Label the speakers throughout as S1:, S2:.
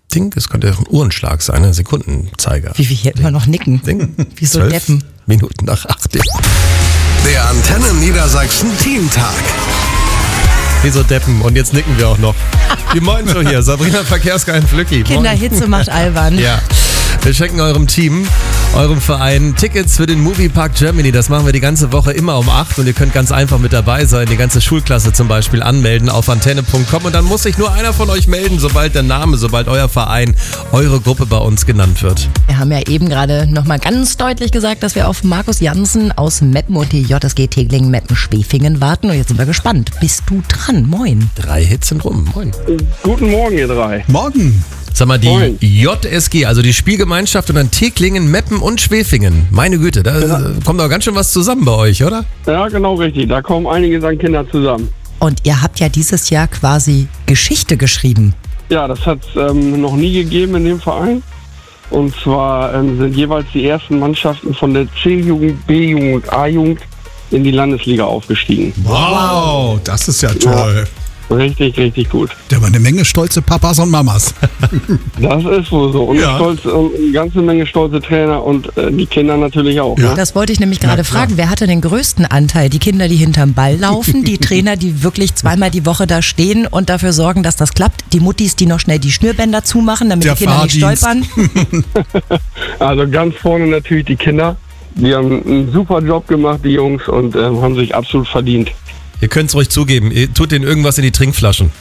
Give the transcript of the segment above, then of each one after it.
S1: Ding, es könnte auch ein Uhrenschlag sein, ein Sekundenzeiger.
S2: Wie wir hier immer noch nicken.
S1: Ding.
S2: Wie so
S1: 12
S2: Deppen.
S1: Minuten nach 8.
S3: Der Antenne Niedersachsen Teamtag.
S1: Wie so Deppen. Und jetzt nicken wir auch noch. Wie moin so hier, Sabrina Verkehrsgeil Flücki.
S2: Kinderhitze macht albern.
S1: Ja. Wir schenken eurem Team, eurem Verein Tickets für den Moviepark Germany. Das machen wir die ganze Woche immer um 8 und ihr könnt ganz einfach mit dabei sein. Die ganze Schulklasse zum Beispiel anmelden auf antenne.com und dann muss sich nur einer von euch melden, sobald euer Verein, eure Gruppe bei uns genannt wird.
S2: Wir haben ja eben gerade nochmal ganz deutlich gesagt, dass wir auf Markus Jansen aus Meppen und die JSG Teglingen Meppen Schwefingen warten und jetzt sind wir gespannt. Bist du dran? Moin.
S1: 3 Hits sind rum. Moin.
S4: Guten Morgen, ihr drei.
S5: Morgen.
S1: Sag mal, die
S4: Moin.
S1: JSG, also die Spielgemeinschaft und dann Teglingen, Meppen und Schwefingen. Meine Güte, da kommt doch ganz schön was zusammen bei euch, oder?
S4: Ja, genau richtig. Da kommen einige an Kinder zusammen.
S2: Und ihr habt ja dieses Jahr quasi Geschichte geschrieben.
S4: Ja, das hat es noch nie gegeben in dem Verein. Und zwar sind jeweils die ersten Mannschaften von der C-Jugend, B-Jugend, A-Jugend in die Landesliga aufgestiegen.
S5: Wow, das ist ja toll.
S4: Richtig, richtig gut.
S5: Da waren eine Menge stolze Papas und Mamas.
S4: Das ist wohl so. Und
S5: Ja.
S4: eine ganze Menge stolze Trainer und die Kinder natürlich auch.
S5: Ja.
S4: Ne?
S2: Das wollte ich nämlich gerade
S5: klar.
S2: fragen. Wer hatte den größten Anteil? Die Kinder, die hinterm Ball laufen, die Trainer, die wirklich zweimal die Woche da stehen und dafür sorgen, dass das klappt, die Muttis, die noch schnell die Schnürbänder zumachen, damit
S5: Der
S2: die Kinder nicht
S5: Fahrdienst.
S2: stolpern.
S4: Also ganz vorne natürlich die Kinder. Die haben einen super Job gemacht, die Jungs, und haben sich absolut verdient.
S1: Ihr könnt es ruhig zugeben, ihr tut denen irgendwas in die Trinkflaschen.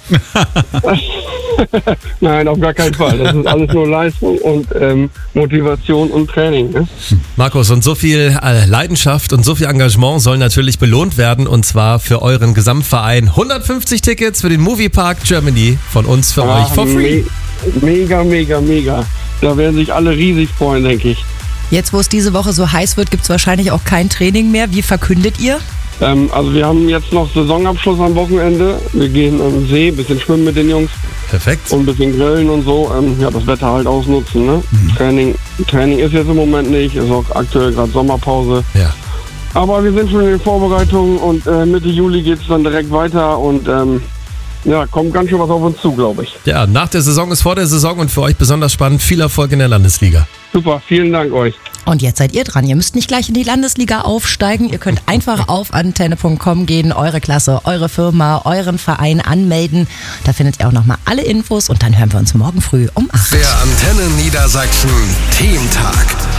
S4: Nein, auf gar keinen Fall. Das ist alles nur Leistung und Motivation und Training. Ne?
S1: Markus, und so viel Leidenschaft und so viel Engagement soll natürlich belohnt werden und zwar für euren Gesamtverein. 150 Tickets für den Moviepark Germany von uns für euch for free.
S4: Mega, mega, mega. Da werden sich alle riesig freuen, denke ich.
S2: Jetzt, wo es diese Woche so heiß wird, gibt es wahrscheinlich auch kein Training mehr. Wie verkündet ihr?
S4: Also wir haben jetzt noch Saisonabschluss am Wochenende. Wir gehen am See, ein bisschen schwimmen mit den Jungs
S1: Perfekt.
S4: und ein bisschen grillen und so. Ja, das Wetter halt ausnutzen. Ne? Training ist jetzt im Moment nicht, ist auch aktuell gerade Sommerpause.
S1: Ja.
S4: Aber wir sind schon in den Vorbereitungen und Mitte Juli geht es dann direkt weiter und ja, kommt ganz schön was auf uns zu, glaube ich.
S1: Ja, nach der Saison ist vor der Saison und für euch besonders spannend. Viel Erfolg in der Landesliga.
S4: Super, vielen Dank euch.
S2: Und jetzt seid ihr dran. Ihr müsst nicht gleich in die Landesliga aufsteigen. Ihr könnt einfach auf antenne.com gehen, eure Klasse, eure Firma, euren Verein anmelden. Da findet ihr auch nochmal alle Infos und dann hören wir uns morgen früh um 8.
S3: Der Antenne Niedersachsen Teamtag.